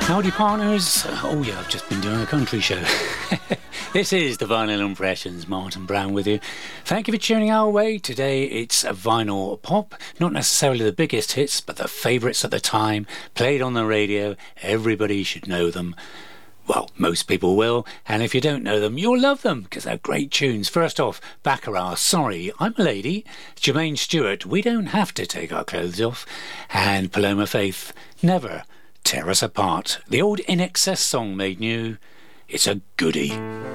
Howdy partners. Oh yeah, I've just been doing a country show. This is the Vinyl Impressions, Martin Brown with you. Thank you for tuning our way. Today it's a vinyl pop, not necessarily the biggest hits, but the favourites at the time, played on the radio. Everybody should know them. Well, most people will, and if you don't know them, you'll love them, because they're great tunes. First off, Baccarat, Sorry, I'm a Lady, Jermaine Stewart, We Don't Have to Take Our Clothes Off, and Paloma Faith, Never Tear Us Apart. The old INXS song made new. It's a goodie.